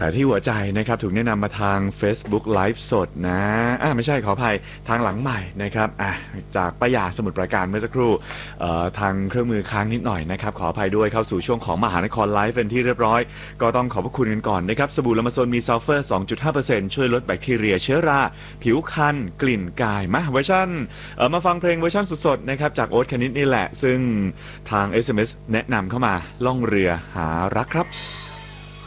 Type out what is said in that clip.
แต่ที่หัวใจนะครับถูกแนะนำมาทาง Facebook Live สดนะไม่ใช่ขออภัยทางหลังใหม่นะครับจากป้ายาสมุทรปราการเมื่อสักครู่ทางเครื่องมือค้างนิดหน่อยนะครับขออภัยด้วยเข้าสู่ช่วงของมหานครไลฟ์เป็นที่เรียบร้อยก็ต้องขอบพระคุณกันก่อนนะครับสบู่ละมาโซนมีซัลเฟอร์ 2.5% ช่วยลดแบคทีเรียเชื้อราผิวคันกลิ่นกายมาเวอร์ชันมาฟังเพลงเวอร์ชันสดๆนะครับจากโอ๊ตคณิตนี่แหละซึ่งทาง SMS แนะนำเข้ามาล่องเรือหารักครับ